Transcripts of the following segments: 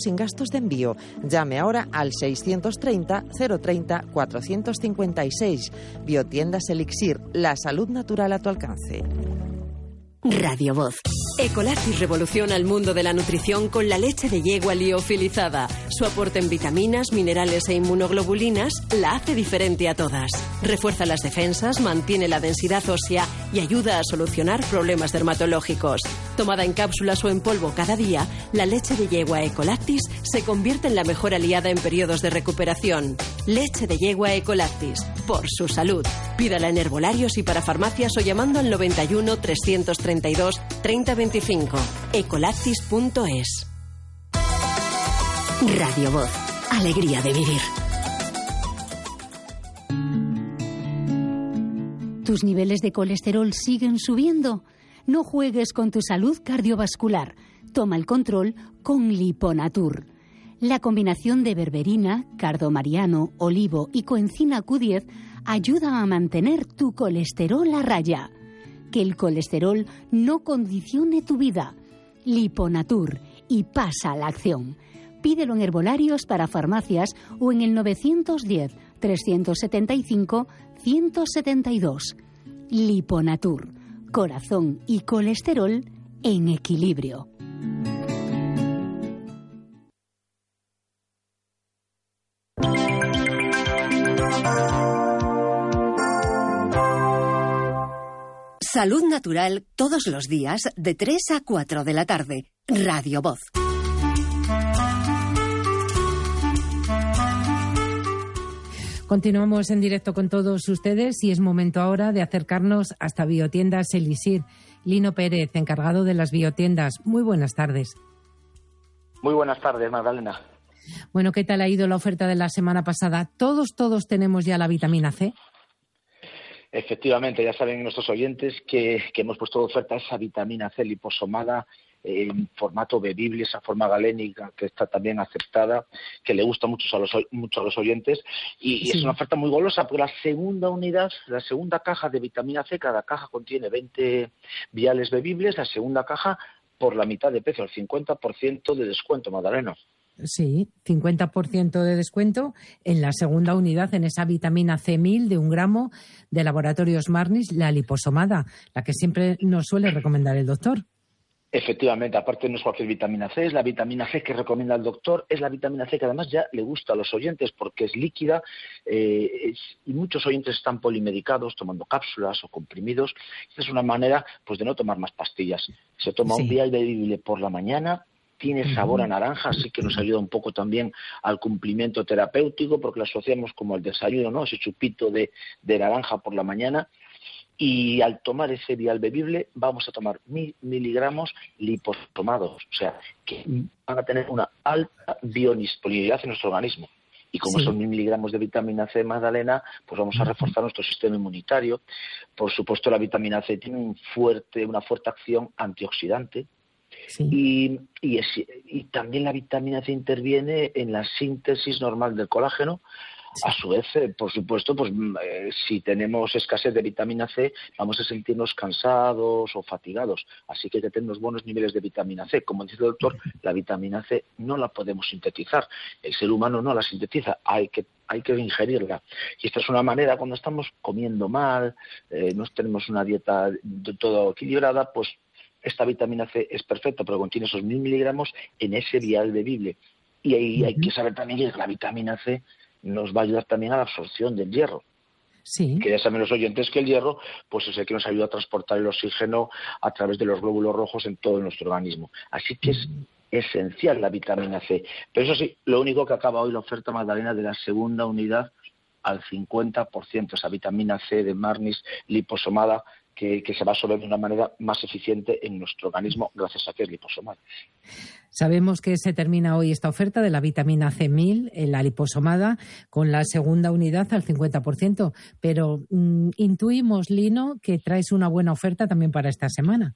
sin gastos de envío. Llame ahora al 630 030 456. Biotiendas Elixir, la salud natural a tu alcance. Radio Voz. Ecolactis revoluciona el mundo de la nutrición con la leche de yegua liofilizada. Su aporte en vitaminas, minerales e inmunoglobulinas la hace diferente a todas. Refuerza las defensas, mantiene la densidad ósea y ayuda a solucionar problemas dermatológicos. Tomada en cápsulas o en polvo cada día, la leche de yegua Ecolactis se convierte en la mejor aliada en periodos de recuperación. Leche de yegua Ecolactis, por su salud. Pídala en herbolarios y para farmacias o llamando al 91 332 3025. Ecolactis.es. Radio Voz. Alegría de vivir. ¿Tus niveles de colesterol siguen subiendo? No juegues con tu salud cardiovascular. Toma el control con Liponatur. La combinación de berberina, cardomariano, olivo y coenzima Q10 ayuda a mantener tu colesterol a raya. Que el colesterol no condicione tu vida. Liponatur, y pasa a la acción. Pídelo en herbolarios para farmacias o en el 910 375 172. Liponatur, corazón y colesterol en equilibrio. Salud natural todos los días de 3 a 4 de la tarde. Radio Voz. Continuamos en directo con todos ustedes y es momento ahora de acercarnos hasta Biotiendas Elixir. Lino Pérez, encargado de las biotiendas. Muy buenas tardes. Muy buenas tardes, Magdalena. Bueno, ¿qué tal ha ido la oferta de la semana pasada? ¿Todos tenemos ya la vitamina C? Efectivamente, ya saben nuestros oyentes que hemos puesto de oferta esa vitamina C liposomada en formato bebible, esa forma galénica que está también aceptada, que le gusta mucho a los oyentes y sí. Es una oferta muy golosa porque la segunda unidad, la segunda caja de vitamina C, cada caja contiene 20 viales bebibles, la segunda caja por la mitad de precio, el 50% de descuento, Magdalena. Sí, 50% de descuento en la segunda unidad, en esa vitamina C1000 de 1 gramo de Laboratorios Marnis, la liposomada, la que siempre nos suele recomendar el doctor. Efectivamente, aparte no es cualquier vitamina C, es la vitamina C que recomienda el doctor, es la vitamina C que además ya le gusta a los oyentes porque es líquida y muchos oyentes están polimedicados, tomando cápsulas o comprimidos. Esta es una manera pues de no tomar más pastillas. Se toma un vial bebible por la mañana. Tiene sabor a naranja, así que nos ayuda un poco también al cumplimiento terapéutico, porque lo asociamos como el desayuno, ¿no? Ese chupito de naranja por la mañana. Y al tomar ese vial bebible vamos a tomar 1000 miligramos liposomados, o sea, que van a tener una alta biodisponibilidad en nuestro organismo. Y como son 1000 miligramos de vitamina C, Magdalena, pues vamos a reforzar nuestro sistema inmunitario. Por supuesto, la vitamina C tiene una fuerte acción antioxidante. Sí. Y también la vitamina C interviene en la síntesis normal del colágeno. Sí. A su vez, por supuesto, pues si tenemos escasez de vitamina C, vamos a sentirnos cansados o fatigados. Así que hay que tener unos buenos niveles de vitamina C. Como dice el doctor, la vitamina C no la podemos sintetizar. El ser humano no la sintetiza, hay que ingerirla. Y esta es una manera, cuando estamos comiendo mal, no tenemos una dieta de todo equilibrada, pues esta vitamina C es perfecta, pero contiene esos 1000 miligramos en ese vial bebible. Y ahí hay que saber también que la vitamina C nos va a ayudar también a la absorción del hierro. Sí. Que ya saben los oyentes que el hierro pues es el que nos ayuda a transportar el oxígeno a través de los glóbulos rojos en todo nuestro organismo. Así que es esencial la vitamina C. Pero eso sí, lo único que acaba hoy la oferta, Magdalena, de la segunda unidad al 50%, esa vitamina C de Marnis liposomada, que se va a absorber de una manera más eficiente en nuestro organismo gracias a que es liposomada. Sabemos que se termina hoy esta oferta de la vitamina C1000, la liposomada, con la segunda unidad al 50%, pero intuimos, Lino, que traes una buena oferta también para esta semana.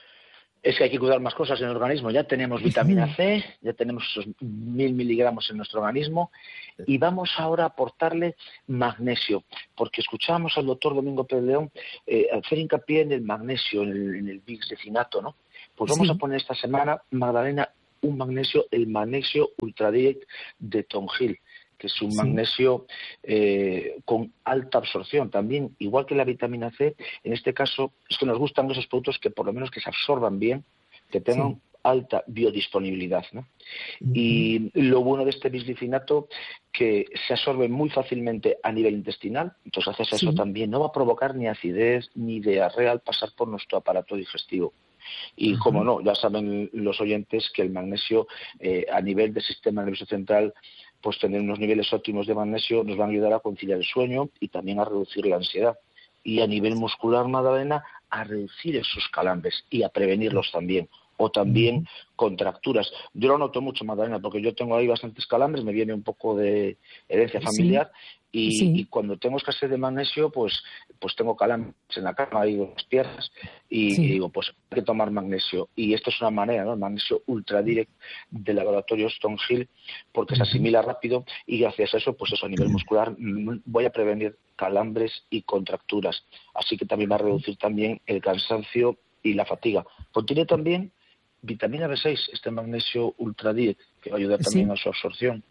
Es que hay que cuidar más cosas en el organismo. Ya tenemos vitamina C, ya tenemos esos 1000 miligramos en nuestro organismo y vamos ahora a aportarle magnesio, porque escuchábamos al doctor Domingo Pérez León hacer hincapié en el magnesio, en el bisglicinato, ¿no? Pues vamos a poner esta semana, Magdalena, un magnesio, el magnesio Ultra Direct de Tongil, que es un magnesio con alta absorción también, igual que la vitamina C. En este caso es que nos gustan esos productos que por lo menos que se absorban bien, que tengan alta biodisponibilidad, ¿no? Y lo bueno de este bisglicinato, que se absorbe muy fácilmente a nivel intestinal, entonces gracias a eso también no va a provocar ni acidez ni diarrea al pasar por nuestro aparato digestivo. Y como no, ya saben los oyentes que el magnesio a nivel del sistema nervioso central, pues tener unos niveles óptimos de magnesio nos van a ayudar a conciliar el sueño y también a reducir la ansiedad. Y a nivel muscular, Magdalena, a reducir esos calambres y a prevenirlos también. O también contracturas. Yo lo noto mucho, Magdalena, porque yo tengo ahí bastantes calambres, me viene un poco de herencia familiar y cuando tengo escasez de magnesio, pues tengo calambres en la cama y en las piernas y digo, pues hay que tomar magnesio. Y esto es una manera, ¿no? El magnesio Ultra Direct de Laboratorios Tongil, porque se asimila rápido y gracias a eso, pues eso a nivel muscular voy a prevenir calambres y contracturas. Así que también va a reducir también el cansancio y la fatiga. Contiene también vitamina B6, este magnesio Ultra Direct, que va a ayudar también a su absorción.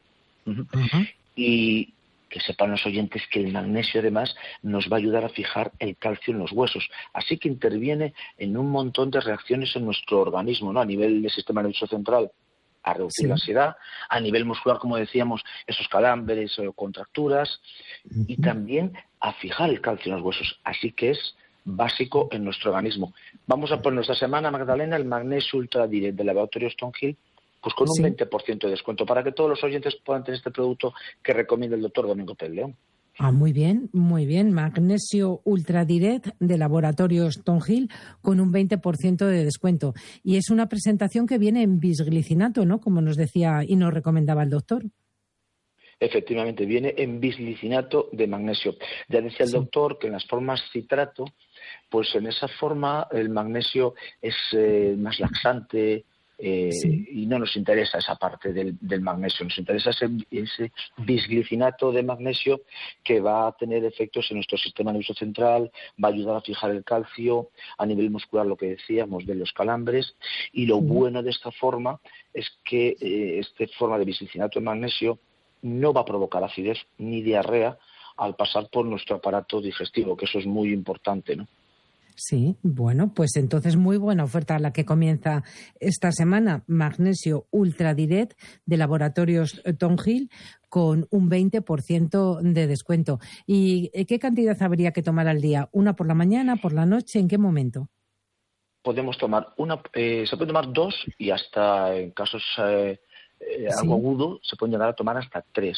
Y que sepan los oyentes que el magnesio además nos va a ayudar a fijar el calcio en los huesos. Así que interviene en un montón de reacciones en nuestro organismo, ¿no? A nivel del sistema nervioso central, a reducir la ansiedad, a nivel muscular, como decíamos, esos calambres o contracturas, y también a fijar el calcio en los huesos. Así que es básico en nuestro organismo. Vamos a poner esta semana, Magdalena, el magnesio Ultra Direct de Laboratorios Tongil, pues con un 20% de descuento, para que todos los oyentes puedan tener este producto que recomienda el doctor Domingo Pérez León. Muy bien, muy bien. Magnesio Ultra Direct de Laboratorios Tongil con un 20% de descuento. Y es una presentación que viene en bisglicinato, ¿no? Como nos decía y nos recomendaba el doctor. Efectivamente, viene en bisglicinato de magnesio. Ya decía el doctor que en las formas citrato, pues en esa forma el magnesio es más laxante y no nos interesa esa parte del magnesio. Nos interesa ese bisglicinato de magnesio que va a tener efectos en nuestro sistema nervioso central, va a ayudar a fijar el calcio, a nivel muscular lo que decíamos de los calambres. Y lo bueno de esta forma es que esta forma de bisglicinato de magnesio no va a provocar acidez ni diarrea al pasar por nuestro aparato digestivo, que eso es muy importante, ¿no? Sí, bueno, pues entonces muy buena oferta la que comienza esta semana. Magnesio Ultra Direct de Laboratorios Tongil con un 20% de descuento. ¿Y qué cantidad habría que tomar al día? ¿Una por la mañana, por la noche? ¿En qué momento? Podemos tomar se puede tomar 2 y hasta en casos algo agudo se pueden llegar a tomar hasta 3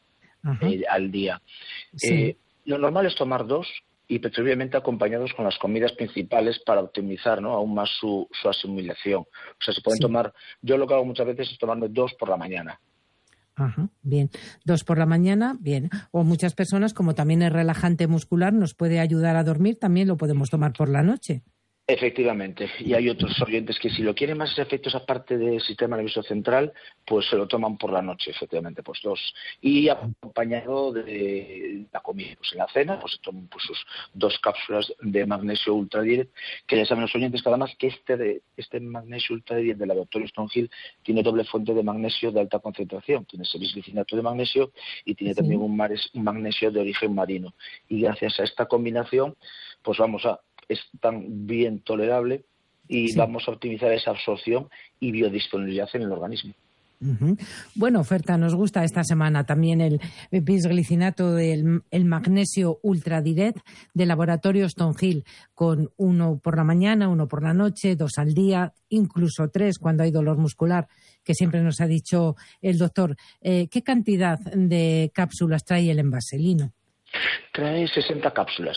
al día. Lo normal es tomar 2 y preferiblemente acompañados con las comidas principales para optimizar, ¿no?, aún más su asimilación. O sea, se pueden tomar, yo lo que hago muchas veces es tomarme 2 por la mañana. Bien. 2 por la mañana, bien. O muchas personas, como también es relajante muscular, nos puede ayudar a dormir, también lo podemos tomar por la noche. Efectivamente, y hay otros oyentes que si lo quieren más efectos aparte del sistema nervioso central, pues se lo toman por la noche, efectivamente, pues 2. Y acompañado de la comida, pues en la cena, pues se toman pues sus 2 cápsulas de magnesio Ultra Direct, que ya saben los oyentes que además que este magnesio Ultra Direct de Laboratorios Tongil tiene doble fuente de magnesio de alta concentración, tiene ese bisglicinato de magnesio y tiene también un magnesio de origen marino. Y gracias a esta combinación, pues es tan bien tolerable y vamos a optimizar esa absorción y biodisponibilidad en el organismo. Buena oferta, nos gusta esta semana también el bisglicinato del magnesio Ultra Direct de Laboratorios Tongil, con 1 por la mañana, 1 por la noche, 2 al día, incluso 3 cuando hay dolor muscular, que siempre nos ha dicho el doctor. ¿Qué cantidad de cápsulas trae el envase, Lino? Trae 60 cápsulas.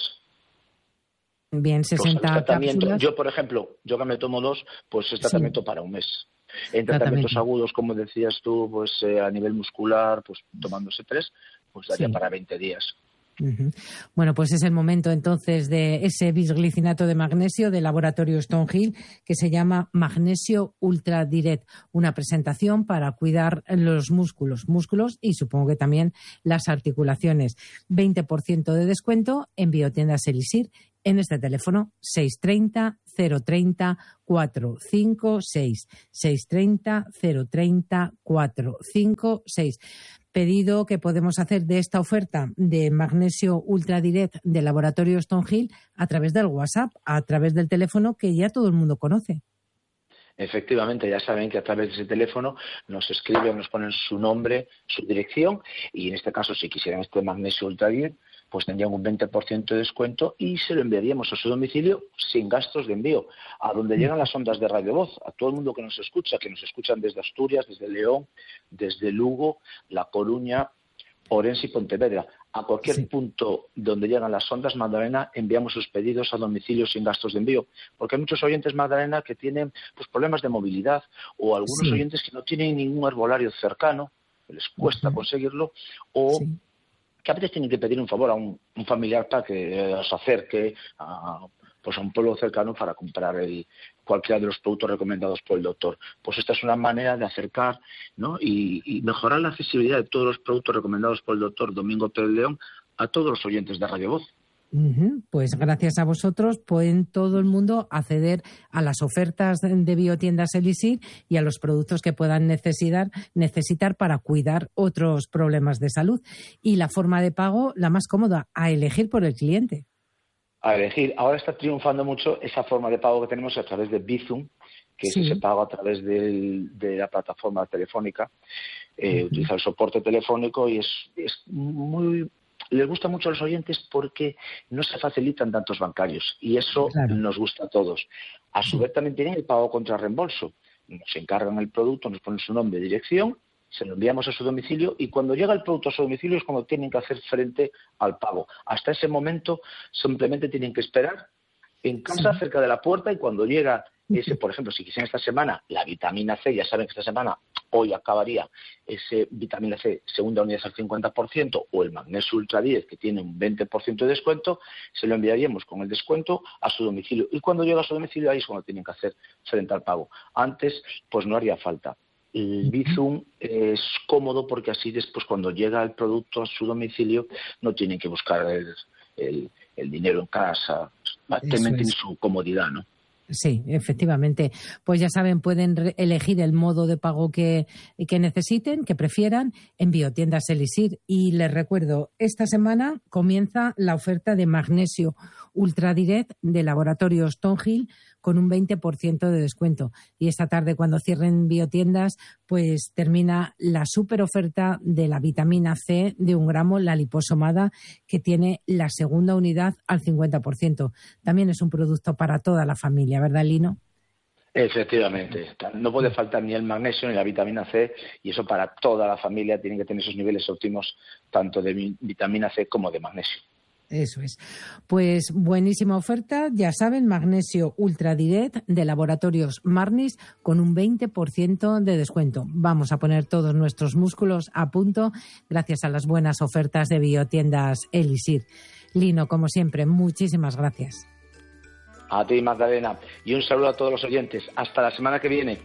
Bien, 60 cápsulas. Yo, por ejemplo, yo que me tomo 2, pues es tratamiento para un mes. En tratamientos agudos, como decías tú, pues a nivel muscular, pues tomándose 3, pues daría para 20 días. Bueno, pues es el momento entonces de ese bisglicinato de magnesio de Laboratorios Tongil, que se llama Magnesio Ultra Direct, una presentación para cuidar los músculos y supongo que también las articulaciones. 20% de descuento en Biotiendas Elixir en este teléfono 630 030 456. 630 030 456. Pedido que podemos hacer de esta oferta de magnesio Ultra Direct de Laboratorio Stonehill a través del WhatsApp, a través del teléfono que ya todo el mundo conoce. Efectivamente, ya saben que a través de ese teléfono nos escriben, nos ponen su nombre, su dirección, y en este caso, si quisieran este magnesio Ultra Direct, pues tendrían un 20% de descuento y se lo enviaríamos a su domicilio sin gastos de envío, a donde llegan las ondas de Radio Voz, a todo el mundo que nos escuchan desde Asturias, desde León, desde Lugo, La Coruña, Orense y Pontevedra. A cualquier punto donde llegan las ondas, Magdalena, enviamos sus pedidos a domicilio sin gastos de envío. Porque hay muchos oyentes, Magdalena, que tienen pues problemas de movilidad, o algunos oyentes que no tienen ningún herbolario cercano, que les cuesta conseguirlo, o que a veces tienen que pedir un favor a un familiar para que se acerque a un pueblo cercano para comprar cualquiera de los productos recomendados por el doctor. Pues esta es una manera de acercar, ¿no? y mejorar la accesibilidad de todos los productos recomendados por el doctor Domingo Pérez León a todos los oyentes de Radio Voz. Pues gracias a vosotros pueden todo el mundo acceder a las ofertas de Biotiendas Elixir y a los productos que puedan necesitar para cuidar otros problemas de salud. Y la forma de pago, la más cómoda, a elegir por el cliente. A elegir. Ahora está triunfando mucho esa forma de pago que tenemos a través de Bizum, que es ese pago a través de la plataforma telefónica. Utiliza el soporte telefónico y es muy... Les gusta mucho a los oyentes porque no se facilitan datos bancarios y eso nos gusta a todos. A su vez también tienen el pago contra reembolso. Nos encargan el producto, nos ponen su nombre y dirección, se lo enviamos a su domicilio y cuando llega el producto a su domicilio es cuando tienen que hacer frente al pago. Hasta ese momento simplemente tienen que esperar en casa cerca de la puerta y cuando llega ese, por ejemplo, si quisieran esta semana la vitamina C, ya saben que esta semana hoy acabaría ese vitamina C segunda unidad al 50% o el magnesio Ultra 10 que tiene un 20% de descuento, se lo enviaríamos con el descuento a su domicilio y cuando llega a su domicilio ahí es cuando tienen que hacer frente al pago. Antes pues no haría falta. El Bizum es cómodo porque así después cuando llega el producto a su domicilio no tienen que buscar el dinero en casa, tienen su comodidad, ¿no? Sí, efectivamente. Pues ya saben, pueden elegir el modo de pago que necesiten, que prefieran, en Biotiendas Elixir. Y les recuerdo, esta semana comienza la oferta de magnesio Ultra Direct de Laboratorio Stonehill con un 20% de descuento. Y esta tarde, cuando cierren Biotiendas, pues termina la super oferta de la vitamina C de 1 gramo, la liposomada, que tiene la segunda unidad al 50%. También es un producto para toda la familia, ¿verdad, Lino? Efectivamente. No puede faltar ni el magnesio ni la vitamina C y eso para toda la familia tienen que tener esos niveles óptimos tanto de vitamina C como de magnesio. Eso es. Pues buenísima oferta, ya saben, magnesio Ultra Direct de Laboratorios Marnis con un 20% de descuento. Vamos a poner todos nuestros músculos a punto gracias a las buenas ofertas de Biotiendas Elixir. Lino, como siempre, muchísimas gracias. A ti, Magdalena, y un saludo a todos los oyentes. Hasta la semana que viene.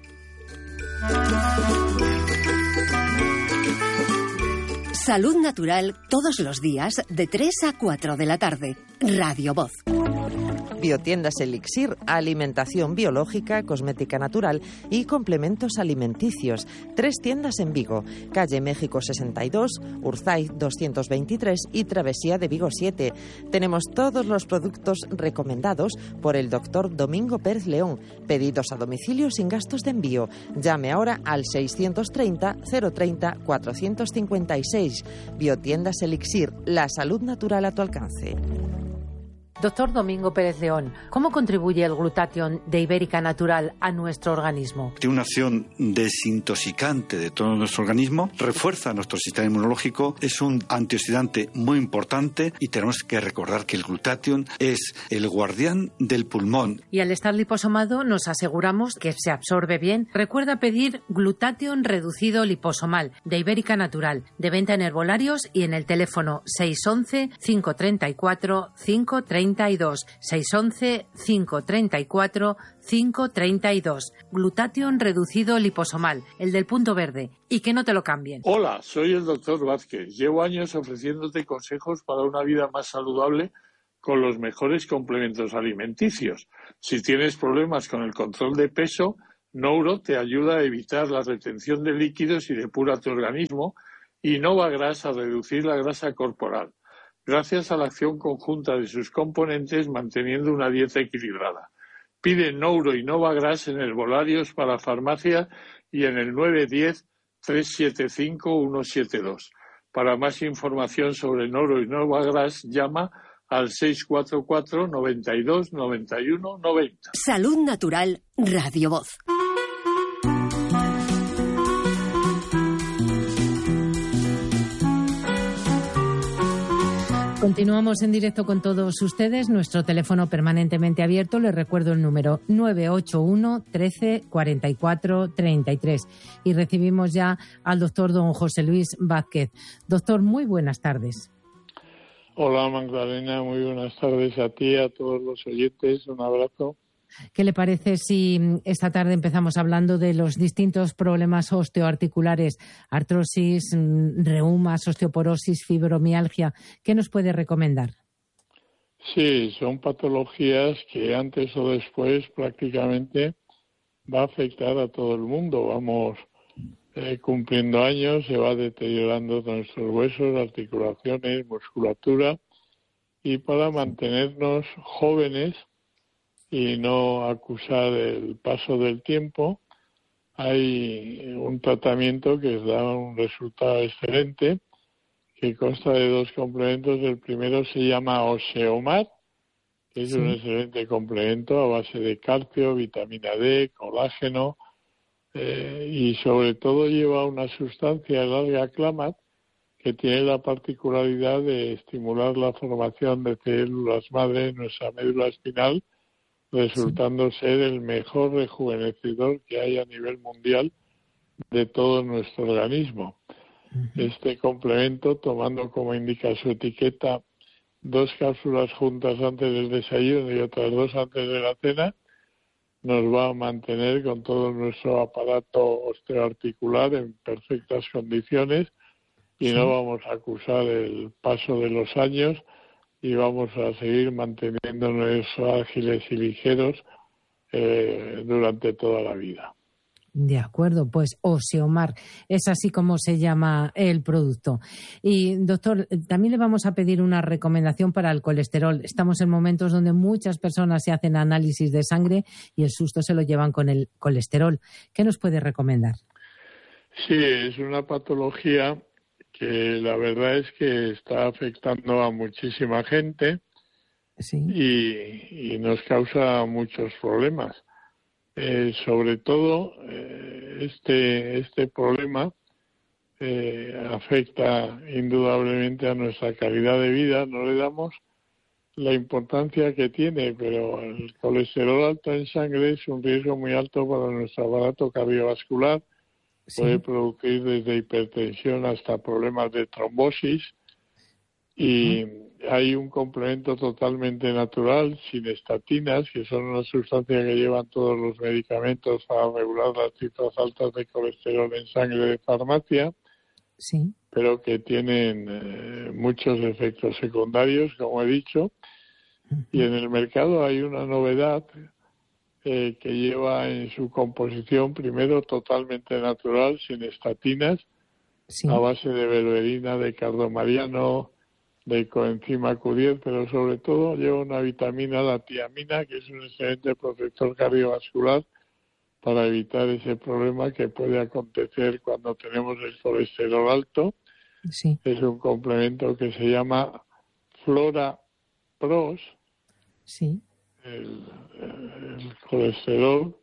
Salud Natural todos los días de 3 a 4 de la tarde. Radio Voz. Biotiendas Elixir, alimentación biológica, cosmética natural y complementos alimenticios. 3 tiendas en Vigo, calle México 62, Urzaiz 223 y Travesía de Vigo 7. Tenemos todos los productos recomendados por el doctor Domingo Pérez León. Pedidos a domicilio sin gastos de envío. Llame ahora al 630 030 456. Biotiendas Elixir, la salud natural a tu alcance. Doctor Domingo Pérez León, ¿cómo contribuye el glutatión de Ibérica Natural a nuestro organismo? Tiene una acción desintoxicante de todo nuestro organismo, refuerza nuestro sistema inmunológico, es un antioxidante muy importante y tenemos que recordar que el glutatión es el guardián del pulmón. Y al estar liposomado nos aseguramos que se absorbe bien. Recuerda pedir glutatión reducido liposomal de Ibérica Natural, de venta en herbolarios y en el teléfono 611 534 532. 611 534 532. Glutatión reducido liposomal, el del punto verde. Y que no te lo cambien. Hola, soy el doctor Vázquez. Llevo años ofreciéndote consejos para una vida más saludable con los mejores complementos alimenticios. Si tienes problemas con el control de peso, Nouro te ayuda a evitar la retención de líquidos y depura tu organismo, y Novagras a reducir la grasa corporal, gracias a la acción conjunta de sus componentes manteniendo una dieta equilibrada. Pide Nouro y Novagras en herbolarios para farmacia y en el 910-375-172. Para más información sobre Nouro y Novagras, llama al 644 92 91 90. Salud Natural, Radio Voz. Continuamos en directo con todos ustedes. Nuestro teléfono permanentemente abierto. Les recuerdo el número 981 13 44 33. Y recibimos ya al doctor don José Luis Vázquez. Doctor, muy buenas tardes. Hola Magdalena, muy buenas tardes a ti, a todos los oyentes. Un abrazo. ¿Qué le parece si esta tarde empezamos hablando de los distintos problemas osteoarticulares, artrosis, reumas, osteoporosis, fibromialgia? ¿Qué nos puede recomendar? Sí, son patologías que antes o después prácticamente va a afectar a todo el mundo. Vamos cumpliendo años, se va deteriorando nuestros huesos, articulaciones, musculatura, y para mantenernos jóvenes y no acusar el paso del tiempo, hay un tratamiento que da un resultado excelente, que consta de 2 complementos. El primero se llama Osteomar, que es un excelente complemento a base de calcio, vitamina D, colágeno, y sobre todo lleva una sustancia, el alga clamat, que tiene la particularidad de estimular la formación de células madre en nuestra médula espinal, resultando ser el mejor rejuvenecedor que hay a nivel mundial de todo nuestro organismo. Este complemento, tomando como indica su etiqueta 2 cápsulas juntas antes del desayuno y otras 2 antes de la cena, nos va a mantener con todo nuestro aparato osteoarticular en perfectas condiciones y no vamos a acusar el paso de los años, y vamos a seguir manteniéndonos ágiles y ligeros durante toda la vida. De acuerdo, pues Osteomar, es así como se llama el producto. Y doctor, también le vamos a pedir una recomendación para el colesterol. Estamos en momentos donde muchas personas se hacen análisis de sangre y el susto se lo llevan con el colesterol. ¿Qué nos puede recomendar? Sí, es una patología que la verdad es que está afectando a muchísima gente y nos causa muchos problemas. Sobre todo, este problema afecta indudablemente a nuestra calidad de vida. No le damos la importancia que tiene, pero el colesterol alto en sangre es un riesgo muy alto para nuestro aparato cardiovascular. Puede producir desde hipertensión hasta problemas de trombosis, y hay un complemento totalmente natural, sin estatinas, que son una sustancia que llevan todos los medicamentos para regular las cifras altas de colesterol en sangre de farmacia, pero que tienen muchos efectos secundarios, como he dicho, y en el mercado hay una novedad que lleva en su composición, primero, totalmente natural, sin estatinas, a base de berberina, de cardomariano, de coenzima Q10, pero sobre todo lleva una vitamina, la tiamina, que es un excelente protector cardiovascular para evitar ese problema que puede acontecer cuando tenemos el colesterol alto. Es un complemento que se llama Flora Pros. El colesterol,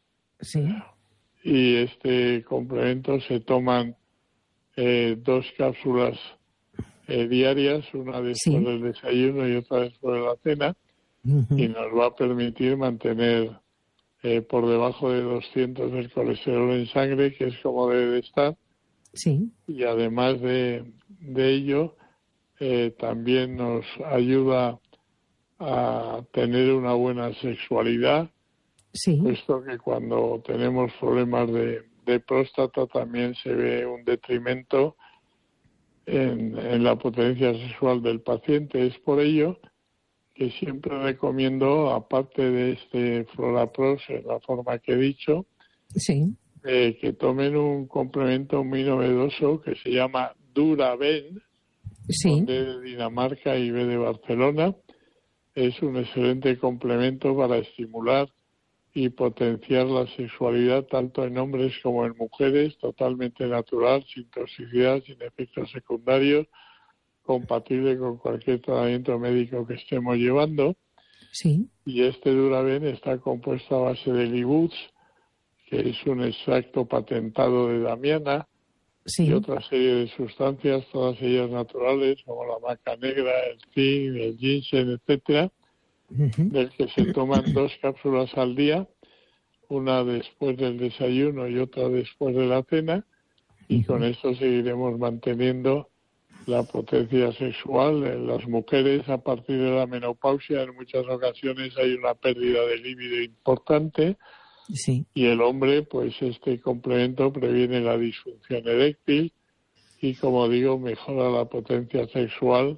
y este complemento se toman 2 cápsulas diarias, una después del desayuno y otra después de la cena, y nos va a permitir mantener por debajo de 200 el colesterol en sangre, que es como debe de estar, y además de ello también nos ayuda a tener una buena sexualidad, puesto que cuando tenemos problemas de próstata también se ve un detrimento en la potencia sexual del paciente. Es por ello que siempre recomiendo, aparte de este Florapros, en la forma que he dicho, sí, que tomen un complemento muy novedoso que se llama Duraben, sí, D de Dinamarca y B de Barcelona. Es un excelente complemento para estimular y potenciar la sexualidad tanto en hombres como en mujeres, totalmente natural, sin toxicidad, sin efectos secundarios, compatible con cualquier tratamiento médico que estemos llevando. sí. Y este Duraben está compuesto a base de Libuts, que es un extracto patentado de damiana, Sí. y otra serie de sustancias, todas ellas naturales, como la maca negra, el zinc, el ginseng, etcétera, del que se toman 2 cápsulas al día, una después del desayuno y otra después de la cena, y con esto seguiremos manteniendo la potencia sexual. En las mujeres, a partir de la menopausia, en muchas ocasiones hay una pérdida de líbido importante. Sí. Y el hombre, pues este complemento previene la disfunción eréctil y, como digo, mejora la potencia sexual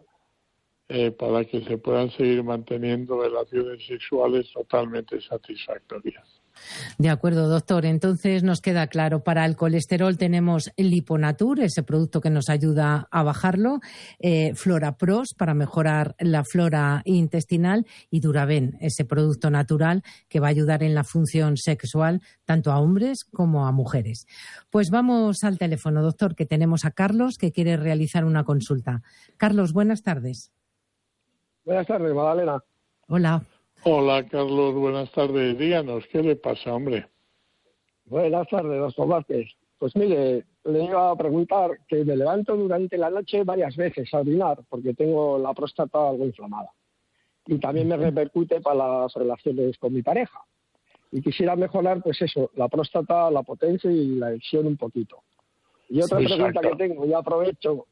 para que se puedan seguir manteniendo relaciones sexuales totalmente satisfactorias. De acuerdo, doctor. Entonces nos queda claro, para el colesterol tenemos Liponatur, ese producto que nos ayuda a bajarlo, Florapros para mejorar la flora intestinal y Duraben, ese producto natural que va a ayudar en la función sexual tanto a hombres como a mujeres. Pues vamos al teléfono, doctor, que tenemos a Carlos que quiere realizar una consulta. Carlos, buenas tardes. Buenas tardes, Magdalena. Hola. Hola, Carlos, buenas tardes. Díganos, ¿qué le pasa, hombre? Buenas tardes, doctor Vázquez. Pues mire, le iba a preguntar que me levanto durante la noche varias veces a orinar porque tengo la próstata algo inflamada. Y también me repercute para las relaciones con mi pareja. Y quisiera mejorar, pues eso, la próstata, la potencia y la erección un poquito. Y otra pregunta que tengo, ya aprovecho,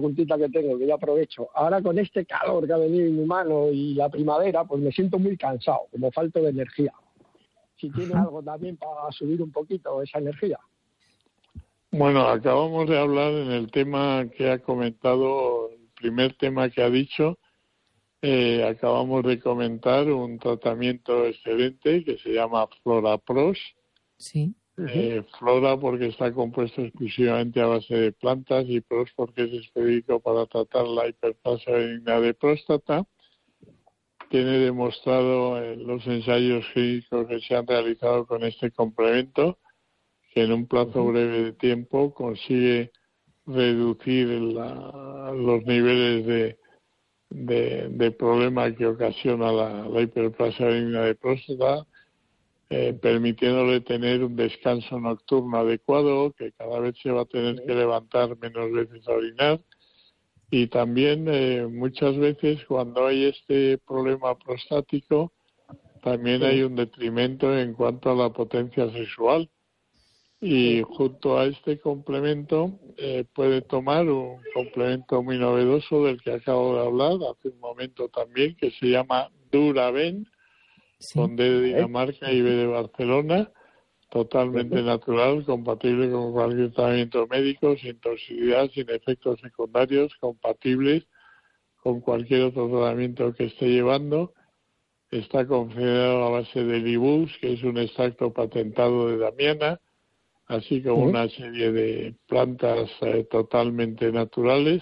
ahora con este calor que ha venido inhumano y la primavera, pues me siento muy cansado, como falto de energía. Si tiene algo también para subir un poquito esa energía. Bueno, acabamos de hablar en el tema que ha comentado, el primer tema que ha dicho, acabamos de comentar un tratamiento excelente que se llama Florapros. Sí. Flora porque está compuesto exclusivamente a base de plantas y Pros porque es específico para tratar la hiperplasia benigna de próstata. Tiene demostrado en los ensayos clínicos que se han realizado con este complemento que en un plazo breve de tiempo consigue reducir los niveles de problema que ocasiona la hiperplasia benigna de próstata, permitiéndole tener un descanso nocturno adecuado, que cada vez se va a tener que levantar menos veces a orinar. Y también muchas veces cuando hay este problema prostático, también hay un detrimento en cuanto a la potencia sexual. Y junto a este complemento puede tomar un complemento muy novedoso del que acabo de hablar hace un momento también, que se llama Duraben, con D de Dinamarca y B de Barcelona, totalmente natural, compatible con cualquier tratamiento médico, sin toxicidad, sin efectos secundarios, compatibles con cualquier otro tratamiento que esté llevando. Está configurado a base de Libus, que es un extracto patentado de damiana, así como una serie de plantas totalmente naturales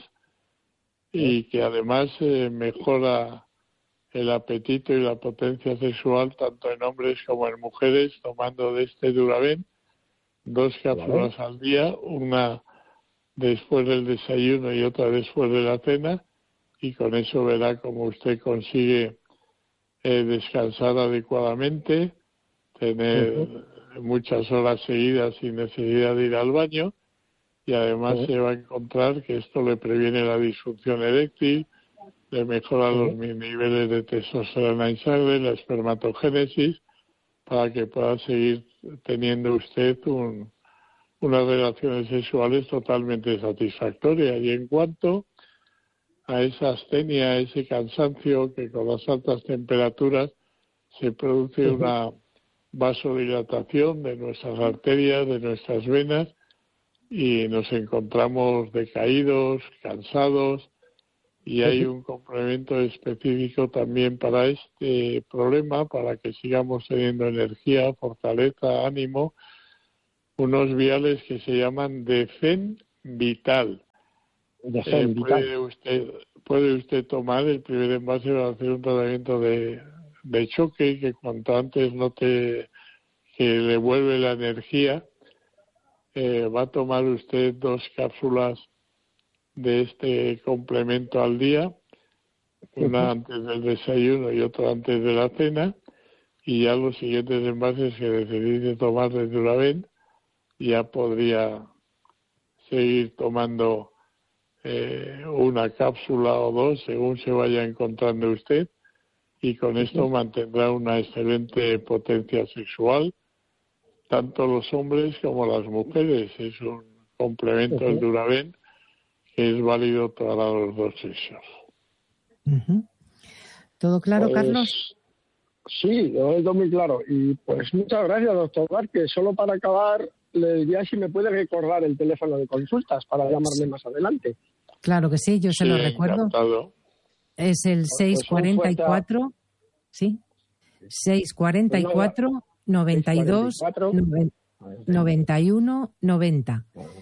y que además mejora el apetito y la potencia sexual tanto en hombres como en mujeres, tomando de este Duraben 2 cápsulas al día, una después del desayuno y otra después de la cena, y con eso verá cómo usted consigue descansar adecuadamente, tener muchas horas seguidas sin necesidad de ir al baño, y además se va a encontrar que esto le previene la disfunción eréctil, le mejora los niveles de testosterona en sangre, la espermatogénesis, para que pueda seguir teniendo usted unas relaciones sexuales totalmente satisfactorias. Y en cuanto a esa astenia, a ese cansancio que con las altas temperaturas se produce una vasodilatación de nuestras arterias, de nuestras venas, y nos encontramos decaídos, cansados, y hay un complemento específico también para este problema, para que sigamos teniendo energía, fortaleza, ánimo, unos viales que se llaman Defen Vital. Puede usted tomar el primer envase para hacer un tratamiento de choque, que cuanto antes note que le vuelve la energía. Va a tomar usted 2 cápsulas de este complemento al día, una antes del desayuno y otra antes de la cena, y ya los siguientes envases que necesite tomar de Duraven ya podría seguir tomando una cápsula o 2 según se vaya encontrando usted, y con esto mantendrá una excelente potencia sexual, tanto los hombres como las mujeres. Es un complemento del Duraven que es válido para los 2 sexos. ¿Todo claro, Carlos? Sí, lo oigo muy claro. Y pues muchas gracias, doctor Vázquez. Solo para acabar, le diría si me puede recordar el teléfono de consultas para llamarle más adelante. Claro que sí, yo se lo recuerdo. Encantado. Es el 644, ¿sí? 644 92 91 90.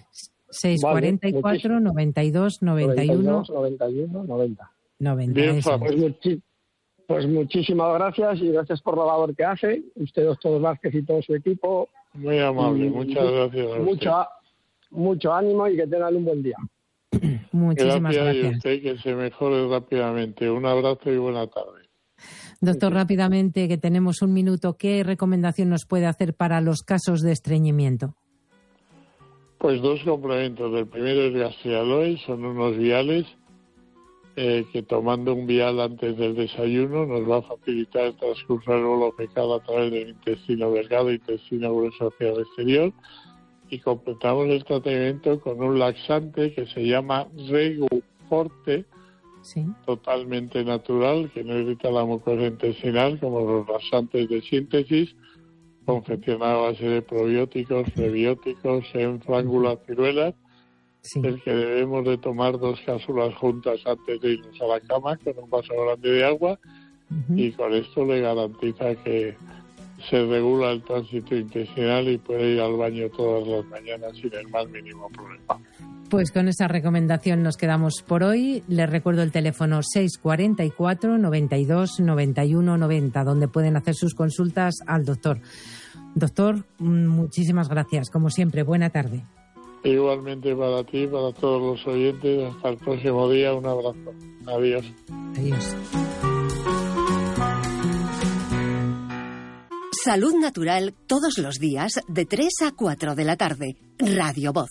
644 92 91 90. Bien, pues muchísimas gracias, y gracias por la labor que hace usted, doctor Vázquez, y todo su equipo. Muy amable, muchas gracias a usted. Mucho ánimo y que tengan un buen día. Muchísimas gracias. Y usted que se mejore rápidamente. Un abrazo y buena tarde. Doctor, rápidamente, que tenemos un minuto, ¿qué recomendación nos puede hacer para los casos de estreñimiento? Pues 2 complementos. El primero es Gastrialoe, son unos viales que tomando un vial antes del desayuno nos va a facilitar el transcurso del bolo fecal a través del intestino delgado y intestino grueso hacia el exterior, y completamos el tratamiento con un laxante que se llama Reguforte, totalmente natural, que no irrita la mucosa intestinal como los laxantes de síntesis, confeccionado a base de probióticos, prebióticos, enfrángulas, ciruelas, el que debemos de tomar 2 cápsulas juntas antes de irnos a la cama con un vaso grande de agua, y con esto le garantiza que se regula el tránsito intestinal y puede ir al baño todas las mañanas sin el más mínimo problema. Pues con esa recomendación nos quedamos por hoy. Les recuerdo el teléfono 644 92 91 90, donde pueden hacer sus consultas al doctor. Doctor, muchísimas gracias. Como siempre, buena tarde. Igualmente para ti, para todos los oyentes. Hasta el próximo día. Un abrazo. Adiós. Adiós. Salud Natural todos los días de 3 a 4 de la tarde. Radio Voz.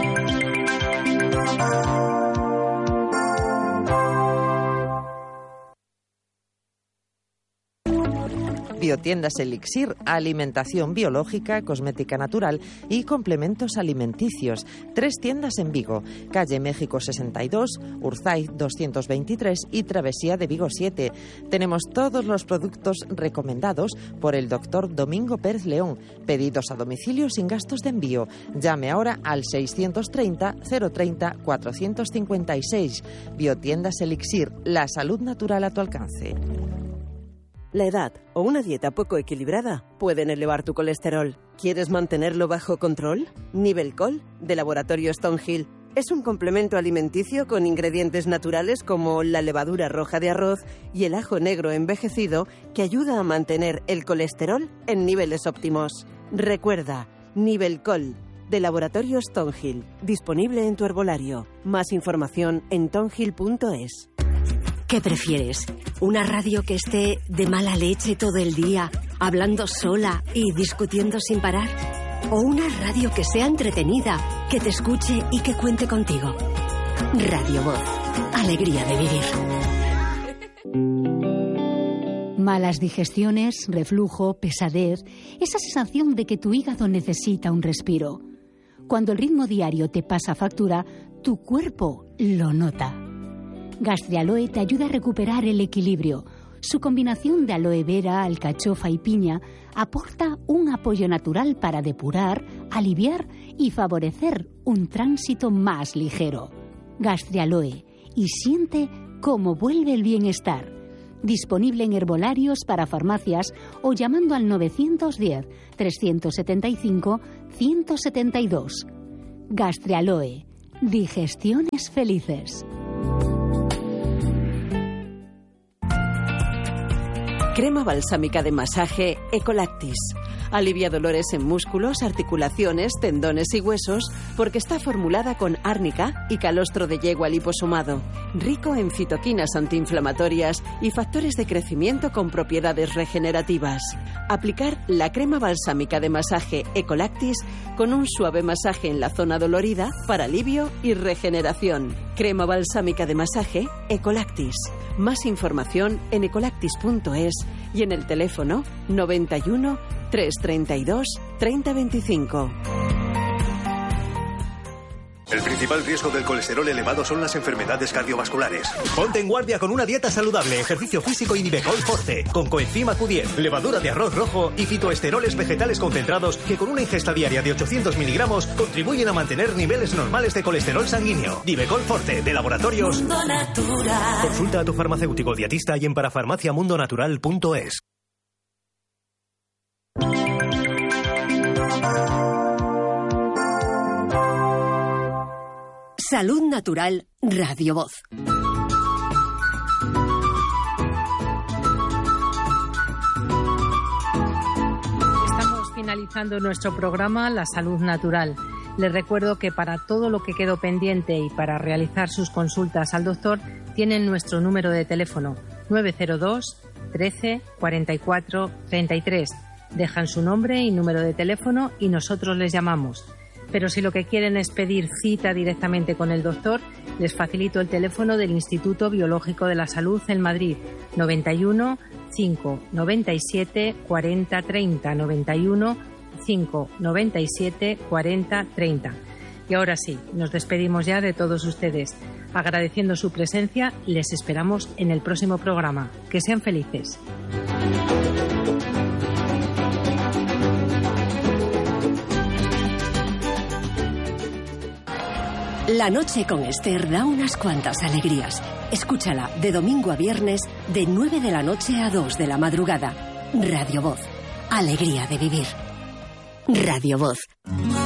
Biotiendas Elixir, alimentación biológica, cosmética natural y complementos alimenticios. 3 tiendas en Vigo, calle México 62, Urzaiz 223 y Travesía de Vigo 7. Tenemos todos los productos recomendados por el doctor Domingo Pérez León. Pedidos a domicilio sin gastos de envío. Llame ahora al 630 030 456. Biotiendas Elixir, la salud natural a tu alcance. La edad o una dieta poco equilibrada pueden elevar tu colesterol. ¿Quieres mantenerlo bajo control? Nivelcol, de Laboratorio Stonehill, es un complemento alimenticio con ingredientes naturales como la levadura roja de arroz y el ajo negro envejecido que ayuda a mantener el colesterol en niveles óptimos. Recuerda, Nivelcol, de Laboratorio Stonehill, disponible en tu herbolario. Más información en tonhill.es. ¿Qué prefieres? ¿Una radio que esté de mala leche todo el día, hablando sola y discutiendo sin parar? ¿O una radio que sea entretenida, que te escuche y que cuente contigo? Radio Voz. Alegría de vivir. Malas digestiones, reflujo, pesadez, esa sensación de que tu hígado necesita un respiro. Cuando el ritmo diario te pasa factura, tu cuerpo lo nota. Gastrialoe te ayuda a recuperar el equilibrio. Su combinación de aloe vera, alcachofa y piña aporta un apoyo natural para depurar, aliviar y favorecer un tránsito más ligero. Gastrialoe, y siente Cómo vuelve el bienestar. Disponible en herbolarios para farmacias o llamando al 910-375-172. Gastrialoe. Digestiones felices. Crema balsámica de masaje Ecolactis. Alivia dolores en músculos, articulaciones, tendones y huesos porque está formulada con árnica y calostro de yegua liposomado. Rico en fitoquinas antiinflamatorias y factores de crecimiento con propiedades regenerativas. Aplicar la crema balsámica de masaje Ecolactis con un suave masaje en la zona dolorida para alivio y regeneración. Crema balsámica de masaje Ecolactis. Más información en ecolactis.es y en el teléfono 91 332 3025. El principal riesgo del colesterol elevado son las enfermedades cardiovasculares. Ponte en guardia con una dieta saludable, ejercicio físico y Nivecol Forte, con coenzima Q10, levadura de arroz rojo y fitoesteroles vegetales concentrados que con una ingesta diaria de 800 miligramos contribuyen a mantener niveles normales de colesterol sanguíneo. Nivecol Forte, de Laboratorios Mundo Natural. Consulta a tu farmacéutico dietista y en parafarmaciamundonatural.es. Salud Natural, Radio Voz. Estamos finalizando nuestro programa La Salud Natural. Les recuerdo que para todo lo que quedó pendiente y para realizar sus consultas al doctor, tienen nuestro número de teléfono 902 13 44 33. Dejan su nombre y número de teléfono y nosotros les llamamos. Pero si lo que quieren es pedir cita directamente con el doctor, les facilito el teléfono del Instituto Biológico de la Salud en Madrid, 91 5 97 40 30, 91 5 97 40 30. Y ahora sí, nos despedimos ya de todos ustedes. Agradeciendo su presencia, les esperamos en el próximo programa. Que sean felices. La noche con Esther da unas cuantas alegrías. Escúchala de domingo a viernes de 9 de la noche a 2 de la madrugada. Radio Voz. Alegría de vivir. Radio Voz.